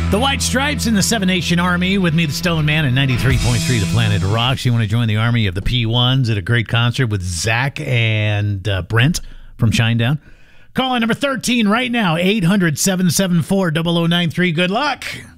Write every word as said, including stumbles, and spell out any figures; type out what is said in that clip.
The White Stripes in the Seven Nation Army with me, the Stone Man, at ninety-three point three The Planet Rocks. You want to join the army of the P ones at a great concert with Zach and uh, Brent from Shinedown? Call in number thirteen right now, eight hundred, seven seven four, zero zero nine three. Good luck.